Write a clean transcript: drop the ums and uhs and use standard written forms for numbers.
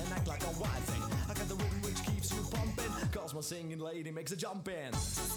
and act like a wild thing. I got the rhythm which keeps you pumping, cause my singing lady makes a jump in.